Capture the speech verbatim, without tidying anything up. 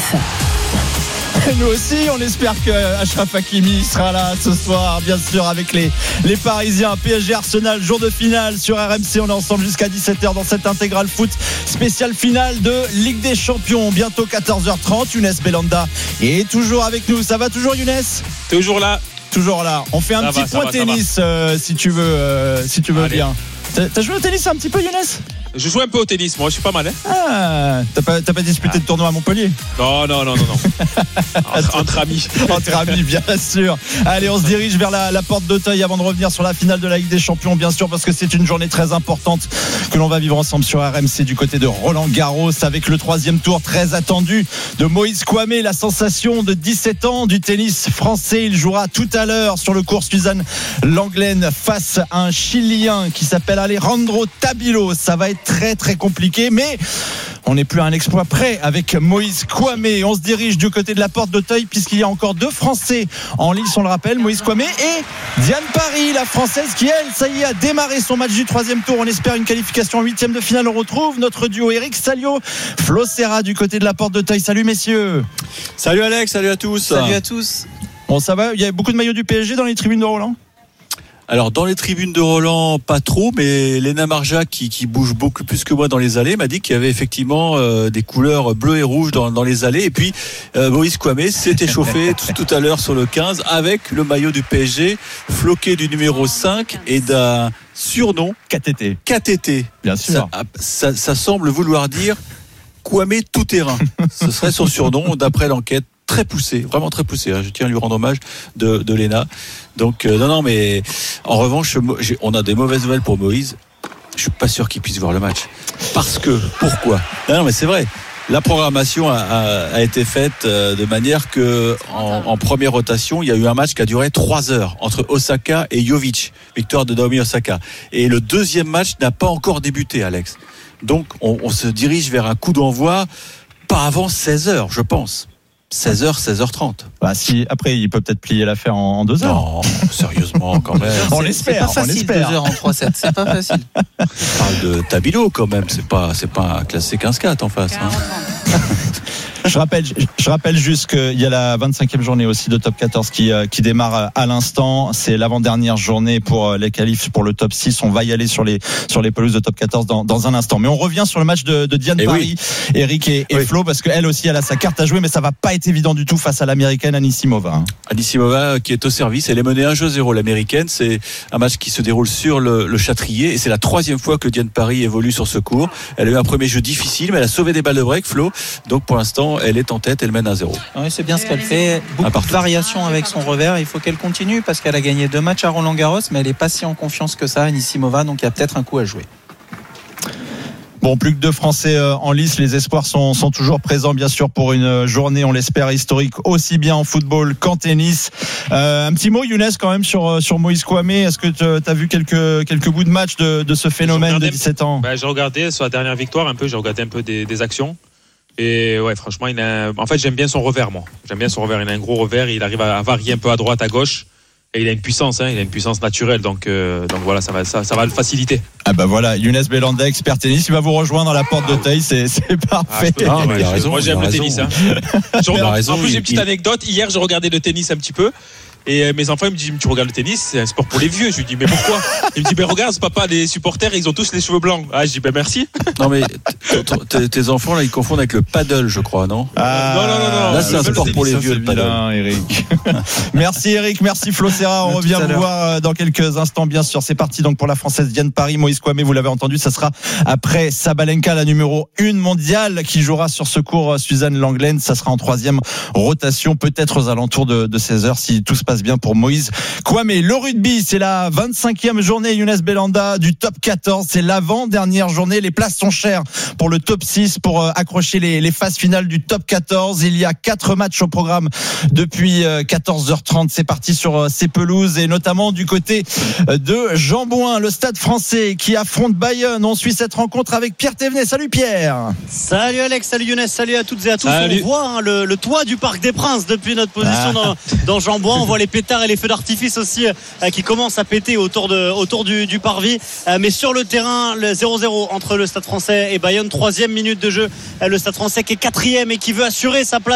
F. Nous aussi, on espère que Achraf Hakimi sera là ce soir, bien sûr, avec les, les Parisiens. P S G Arsenal, jour de finale sur R M C. On est ensemble jusqu'à dix-sept heures dans cette intégrale foot spéciale finale de Ligue des Champions. Bientôt quatorze heures trente. Younes Belhanda est toujours avec nous. Ça va toujours, Younes ? Toujours là. Toujours là. On fait un ça petit va, point va, tennis euh, si tu veux, euh, si tu veux Allez. bien. T'as, t'as joué au tennis un petit peu, Younes ? Je joue un peu au tennis, moi, je suis pas mal. Hein. Ah, t'as pas, t'as pas disputé Ah. de tournoi à Montpellier ? Non, non, non, non, non. entre, entre amis. Entre amis, bien sûr. Allez, on se dirige vers la, la porte d'Auteuil avant de revenir sur la finale de la Ligue des Champions, bien sûr, parce que c'est une journée très importante que l'on va vivre ensemble sur R M C du côté de Roland Garros, avec le troisième tour très attendu de Moïse Kouamé, la sensation de dix-sept ans du tennis français. Il jouera tout à l'heure sur le court Suzanne Lenglen face à un Chilien qui s'appelle Alejandro Tabilo. Ça va être très très compliqué, mais on n'est plus à un exploit près avec Moïse Kouamé. On se dirige du côté de la porte d'Auteuil puisqu'il y a encore deux Français en lice, on le rappelle, Moïse Kouamé et Diane Paris, la Française qui, elle, ça y est, a démarré son match du troisième tour. On espère une qualification en huitième de finale. On retrouve notre duo Eric Salio, Flo Serra du côté de la porte d'Auteuil. Salut messieurs. Salut Alex, salut à tous. Salut à tous. Bon, ça va, il y a beaucoup de maillots du P S G dans les tribunes de Roland ? Alors dans les tribunes de Roland, pas trop, mais Léna Marja qui, qui bouge beaucoup plus que moi dans les allées m'a dit qu'il y avait effectivement euh, des couleurs bleues et rouges dans, dans les allées. Et puis euh, Moïse Kouamé s'est échauffé tout, tout à l'heure sur le quinze avec le maillot du P S G, floqué du numéro cinq et d'un surnom K T T. K T T. Bien sûr. Ça, ça, ça semble vouloir dire Kouamé tout terrain. Ce serait son surnom d'après l'enquête. Très poussé, vraiment très poussé. Hein. Je tiens à lui rendre hommage de, de Léna. Donc euh, non, non, mais en revanche, j'ai, on a des mauvaises nouvelles pour Moïse. Je suis pas sûr qu'il puisse voir le match. Parce que, pourquoi ? Non, non, mais c'est vrai. La programmation a, a, a été faite euh, de manière que en, en première rotation, il y a eu un match qui a duré trois heures entre Osaka et Jovic, victoire de Naomi Osaka. Et le deuxième match n'a pas encore débuté, Alex. Donc on, on se dirige vers un coup d'envoi pas avant seize heures, je pense. seize heures, seize heures trente. Bah si, après il peut peut-être plier l'affaire en, en deux heures. Non, sérieusement quand même. On C'est- l'espère, C'est pas on facile, l'espère. deux heures en trois sept. C'est pas facile. On parle de Tabilo quand même, c'est pas, c'est pas un classé quinze quatre en face. Hein. Je rappelle, je rappelle juste qu'il y a la vingt-cinquième journée aussi de top quatorze qui, euh, qui démarre à l'instant. C'est l'avant-dernière journée pour les qualifs pour le top six. On va y aller sur les, sur les pelouses de top quatorze dans, dans un instant. Mais on revient sur le match de, de Diane Et Paris, oui. Eric et, et Oui. Flo, parce qu'elle aussi, elle a sa carte à jouer, mais ça va pas être évident du tout face à l'américaine Anisimova. Hein. Anisimova qui est au service, elle est menée un jeu zéro, l'américaine. C'est un match qui se déroule sur le, le Châtrier et c'est la troisième fois que Diane Paris évolue sur ce court. Elle a eu un premier jeu difficile, mais elle a sauvé des balles de break, Flo. Donc pour l'instant, elle est en tête, elle mène un zéro. Oui, c'est bien ce qu'elle fait. Beaucoup partout. de variations avec son revers. Il faut qu'elle continue parce qu'elle a gagné deux matchs à Roland Garros, mais elle est pas si en confiance que ça, Anisimova. Donc il y a peut-être un coup à jouer. Bon, plus que deux Français en lice, les espoirs sont, sont toujours présents, bien sûr, pour une journée, on l'espère, historique, aussi bien en football qu'en tennis. Euh, un petit mot, Younes, quand même, sur, sur Moïse Kouamé. Est-ce que tu as vu quelques, quelques bouts de match de, de ce phénomène de dix-sept ans ? Bah, j'ai regardé sur la dernière victoire un peu, j'ai regardé un peu des, des actions. Et ouais, franchement, il a, en fait, j'aime bien son revers, moi. J'aime bien son revers. Il a un gros revers, il arrive à varier un peu à droite, à gauche. Et il a une puissance, hein, il a une puissance naturelle, donc, euh, donc voilà, ça va, ça, ça va le faciliter. Ah bah voilà, Younes Belhanda, expert tennis, il va vous rejoindre à la porte d'Auteuil, c'est, c'est parfait. Ah, Ah, mais ouais, il a je- raison, moi j'aime il a le tennis. raison. Hein. Je regarde- raison, en plus, j'ai il- une petite il- anecdote. Hier, je regardais le tennis un petit peu. Et euh, mes enfants ils me disent, tu regardes le tennis, c'est un sport pour les vieux. Je lui dis, mais pourquoi ? Il me dit, ben regarde, papa, les supporters, ils ont tous les cheveux blancs. Ah, je dis, ben merci. Non mais t- t- tes enfants là, ils confondent avec le paddle, je crois, non ? Ah, Non, non, non, non. Là, c'est un le sport tennis, pour les ça, vieux, c'est le paddle. vilain, Eric. Merci Eric, merci Flo Serra. On À tout revient à vous l'heure. voir dans quelques instants, bien sûr. C'est parti donc pour la Française Diane Paris. Moïse Kouamé, vous l'avez entendu, ça sera après Sabalenka, la numéro un mondiale, qui jouera sur ce court Suzanne Lenglen. Ça sera en troisième rotation, peut-être aux alentours de, de seize heures, si tout se passe bien pour Moïse Kouamé. Le rugby, c'est la vingt-cinquième journée, Younes Belhanda, du top quatorze. C'est l'avant-dernière journée. Les places sont chères pour le top six, pour euh, accrocher les, les phases finales du top quatorze. Il y a quatre matchs au programme depuis euh, quatorze heures trente. C'est parti sur euh, ces pelouses et notamment du côté euh, de Jean-Bouin, le Stade Français qui affronte Bayonne. On suit cette rencontre avec Pierre Thévenet. Salut Pierre. Salut Alex, salut Younes, salut à toutes et à tous. Salut. On voit hein, le, le toit du Parc des Princes depuis notre position Ah. dans, dans Jean-Bouin. On voit les pétards et les feux d'artifice aussi euh, qui commencent à péter autour, de, autour du, du parvis. Euh, mais sur le terrain, le zéro zéro entre le Stade Français et Bayonne. Troisième minute de jeu. Euh, le Stade Français qui est quatrième et qui veut assurer sa place